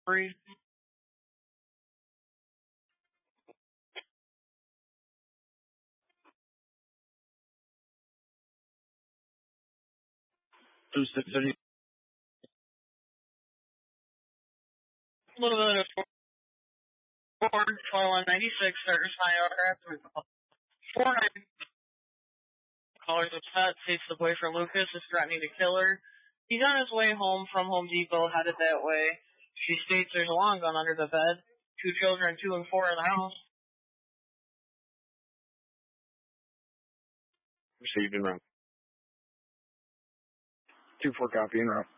Free. 2630. A little bit of Ford 2196, starters high aircraft with 490. Caller's upset, takes the boyfriend Lucas, is threatening to kill her. He's on his way home from Home Depot, headed that way. She states there's a long gun under the bed. 2 children, 2 and 4 in the house. Received in route. 2-4 copy in route.